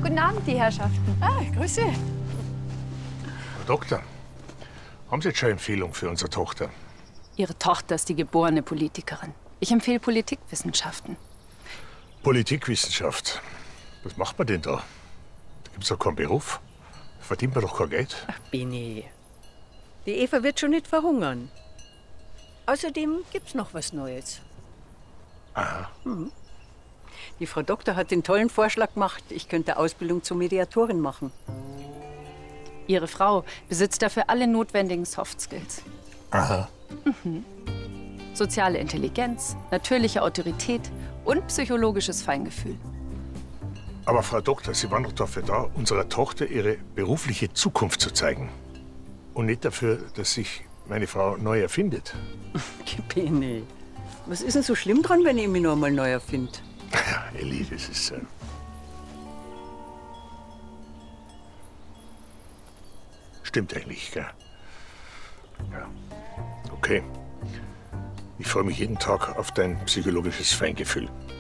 Guten Abend, die Herrschaften. Ah, Grüße. Frau Doktor, haben Sie jetzt schon eine Empfehlung für unsere Tochter? Ihre Tochter ist die geborene Politikerin. Ich empfehle Politikwissenschaften. Politikwissenschaft. Was macht man denn da? Da gibt es doch keinen Beruf. Da verdient man doch kein Geld. Ach, Bini. Die Eva wird schon nicht verhungern. Außerdem gibt's noch was Neues. Aha. Die Frau Doktor hat den tollen Vorschlag gemacht, ich könnte Ausbildung zur Mediatorin machen. Ihre Frau besitzt dafür alle notwendigen Soft Skills. Aha. Soziale Intelligenz, natürliche Autorität und psychologisches Feingefühl. Aber Frau Doktor, Sie waren doch dafür da, unserer Tochter ihre berufliche Zukunft zu zeigen. Und nicht dafür, dass sich meine Frau neu erfindet. Bini, was ist denn so schlimm dran, wenn ich mich noch einmal neu erfinde? Ja, Elli, das ist... Stimmt eigentlich, gell? Ja. Okay. Ich freue mich jeden Tag auf dein psychologisches Feingefühl.